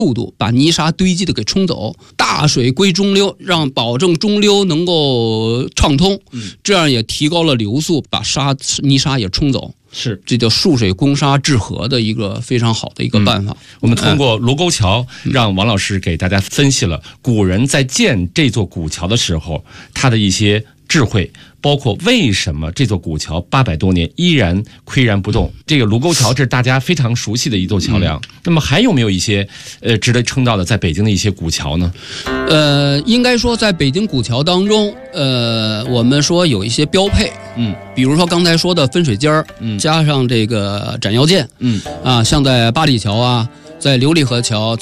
速度把泥沙堆积的给冲走，大水归中流，让保证中流能够畅通，这样也提高了流速，把泥沙也冲走。 是， 这叫蓄水攻沙治河的一个非常好的一个办法。 我们通过卢沟桥，让王老师给大家分析了古人在建这座古桥的时候，他的一些智慧，包括为什么这座古桥800多年依然岿然不动。这个卢沟桥这是大家非常熟悉的一座桥梁。那么还有没有一些值得称道的在北京的一些古桥呢？ 应该说在北京古桥当中，我们说有一些标配，比如说刚才说的分水尖儿，加上这个斩腰剑，像在八里桥啊，在琉璃河桥。